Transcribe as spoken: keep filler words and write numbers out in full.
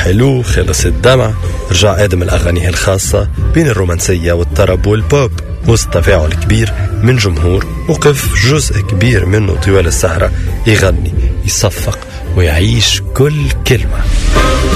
حلو خلص الدمع، رجع آدم الأغاني الخاصة بين الرومانسية والطرب والبوب، وسط تفاعل كبير من جمهور وقف جزء كبير منه طوال السهرة يغني يصفق ويعيش كل كلمة.